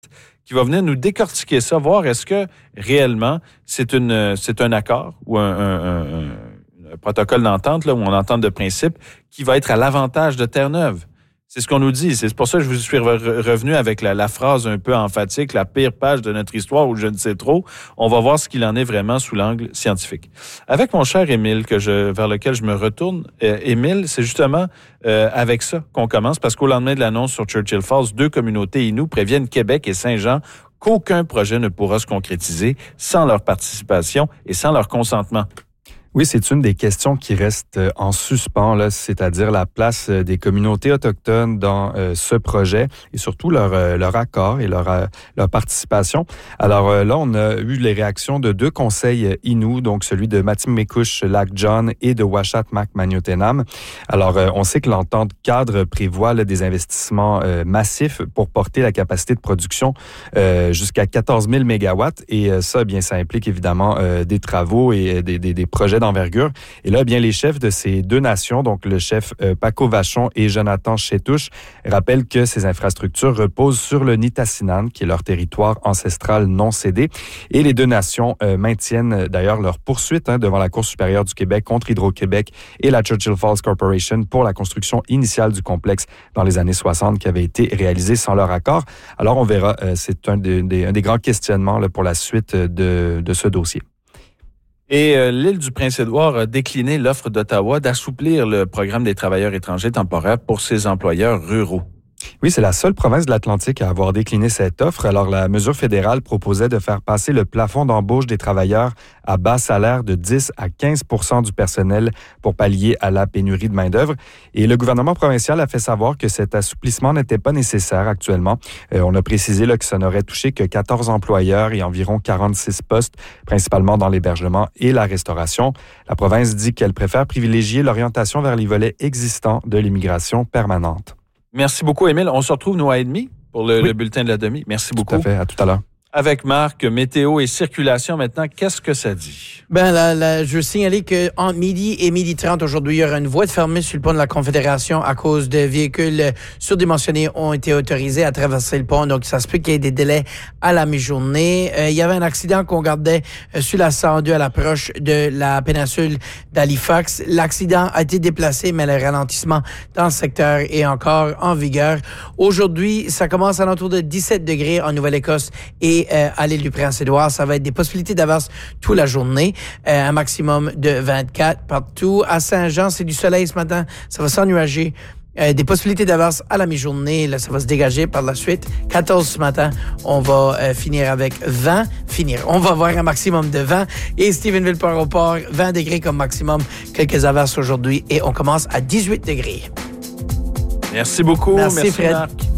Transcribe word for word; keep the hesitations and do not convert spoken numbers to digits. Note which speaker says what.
Speaker 1: qui va venir nous décortiquer ça, voir est-ce que réellement c'est, une, c'est un accord ou un, un, un, un protocole d'entente là, ou une entente de principe qui va être à l'avantage de Terre-Neuve. C'est ce qu'on nous dit. C'est pour ça que je vous suis revenu avec la, la phrase un peu emphatique, la pire page de notre histoire ou je ne sais trop. On va voir ce qu'il en est vraiment sous l'angle scientifique. Avec mon cher Émile, que je, vers lequel je me retourne, euh, Émile, c'est justement euh, avec ça qu'on commence parce qu'au lendemain de l'annonce sur Churchill Falls, deux communautés Innu préviennent Québec et Saint-Jean qu'aucun projet ne pourra se concrétiser sans leur participation et sans leur consentement.
Speaker 2: Oui, c'est une des questions qui reste en suspens, là, c'est-à-dire la place des communautés autochtones dans euh, ce projet et surtout leur, euh, leur accord et leur, euh, leur participation. Alors euh, là, on a eu les réactions de deux conseils Innu, donc celui de Matimekouche Lac John et de Uashat Mak Maniotenam. Alors, euh, on sait que l'entente cadre prévoit là, des investissements euh, massifs pour porter la capacité de production euh, jusqu'à quatorze mille mégawatts et euh, ça, bien, ça implique évidemment euh, des travaux et des, des, des projets d'envergure. Et là, bien, les chefs de ces deux nations, donc le chef euh, Paco Vachon et Jonathan Chétouche, rappellent que ces infrastructures reposent sur le Nitassinan, qui est leur territoire ancestral non cédé. Et les deux nations euh, maintiennent d'ailleurs leur poursuite hein, devant la Cour supérieure du Québec contre Hydro-Québec et la Churchill Falls Corporation pour la construction initiale du complexe dans les années soixante qui avait été réalisée sans leur accord. Alors, on verra. Euh, c'est un des, des, un des grands questionnements là, pour la suite de, de ce dossier.
Speaker 1: Et euh, l'île du Prince-Édouard a décliné l'offre d'Ottawa d'assouplir le programme des travailleurs étrangers temporaires pour ses employeurs ruraux.
Speaker 2: Oui, c'est la seule province de l'Atlantique à avoir décliné cette offre. Alors, la mesure fédérale proposait de faire passer le plafond d'embauche des travailleurs à bas salaire de dix à quinze pour cent du personnel pour pallier à la pénurie de main-d'œuvre. Et le gouvernement provincial a fait savoir que cet assouplissement n'était pas nécessaire actuellement. Euh, on a précisé là, que ça n'aurait touché que quatorze employeurs et environ quarante-six postes, principalement dans l'hébergement et la restauration. La province dit qu'elle préfère privilégier l'orientation vers les volets existants de l'immigration permanente.
Speaker 1: Merci beaucoup, Émile. On se retrouve, nous, à et demi pour le, oui. le bulletin de la demi. Merci beaucoup.
Speaker 2: Tout à fait. À tout à l'heure.
Speaker 1: Avec Marc, météo et circulation maintenant, qu'est-ce que ça dit?
Speaker 3: Ben là, là, je veux signaler qu'entre midi et midi trente aujourd'hui, il y aura une voie de fermée sur le pont de la Confédération à cause de véhicules surdimensionnés ont été autorisés à traverser le pont. Donc, ça se peut qu'il y ait des délais à la mi-journée. Euh, il y avait un accident qu'on gardait euh, sur la cent deux à l'approche de la péninsule d'Halifax. L'accident a été déplacé, mais le ralentissement dans le secteur est encore en vigueur. Aujourd'hui, ça commence à l'entour de dix-sept degrés en Nouvelle-Écosse et euh, à l'île du Prince-Édouard. Ça va être des possibilités d'averse toute la journée. Euh, un maximum de vingt-quatre partout. À Saint-Jean, c'est du soleil ce matin. Ça va s'ennuager. Euh, des possibilités d'averse à la mi-journée. Là, ça va se dégager par la suite. quatorze ce matin. On va euh, finir avec vingt. Finir. On va avoir un maximum de vingt. Et Stephenville-Port-au-Port, vingt degrés comme maximum. Quelques averses aujourd'hui. Et on commence à dix-huit degrés.
Speaker 1: Merci beaucoup.
Speaker 3: Merci,
Speaker 1: Merci
Speaker 3: Fred.
Speaker 1: Marc.